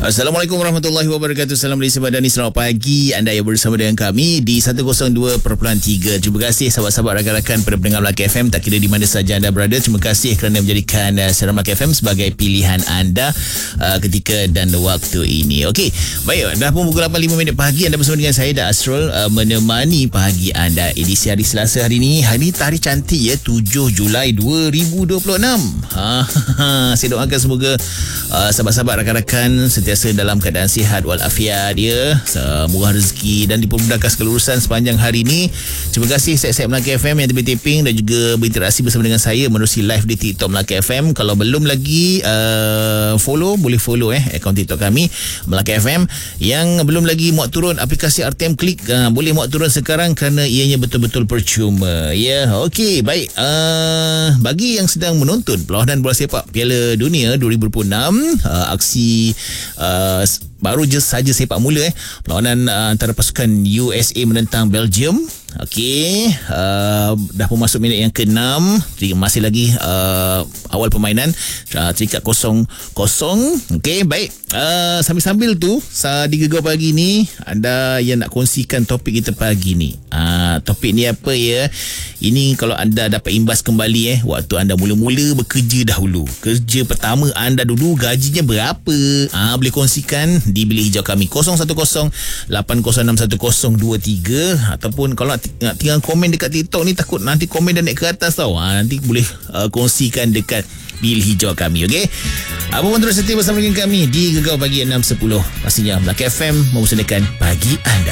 Assalamualaikum warahmatullahi wabarakatuh. Salam dari Sebadani. Selamat pagi. Anda yang bersama dengan kami di 102.3. Terima kasih sahabat-sahabat rakan-rakan pada pendengar Melaka FM. Tak kira di mana saja anda berada. Terima kasih kerana menjadikan Siaran Melaka FM sebagai pilihan anda ketika dan waktu ini. Okey, baik. Dah pun pukul 8.05 pagi. Anda bersama dengan saya, Da Asrul, menemani pagi anda. Edisi hari Selasa hari ini. Hari tarikh cantik ya, 7 Julai 2026. Saya doakan semoga sahabat-sahabat rakan-rakan sentiasa dalam keadaan sihat walafiat ya, murah rezeki dan dipermudahkan segala urusan sepanjang hari ini. Terima kasih set-set Melaka FM yang terping dan juga berinteraksi bersama dengan saya menerusi live di TikTok Melaka FM. Kalau belum lagi follow, boleh follow akaun TikTok kami Melaka FM. Yang belum lagi muat turun aplikasi RTM Klik, boleh muat turun sekarang kerana ianya betul-betul percuma ya. Okey, baik. Bagi yang sedang menonton perlawanan bola sepak Piala Dunia 2026, aksi baru je saja sepak mula perlawanan antara pasukan USA menentang Belgium. Okey, dah pun masuk minit yang ke-6. Masih lagi awal permainan, terikat 0-0. Okey, baik. Sambil-sambil tu di Gegar Pagi ni, anda yang nak kongsikan topik kita pagi ni. Topik ni apa ya? Ini kalau anda dapat imbas kembali waktu anda mula-mula bekerja dahulu. Kerja pertama anda dulu, gajinya berapa? Boleh kongsikan di bilik hijau kami 010-806-1023. Ataupun kalau nak tinggal komen dekat TikTok ni, takut nanti komen dah naik ke atas tau. Nanti boleh kongsikan dekat bilik hijau kami. Okey, apa pun terus setia bersama dengan kami di Gegar Pagi 6.10. Pastinya Melaka FM mempersembahkan pagi anda.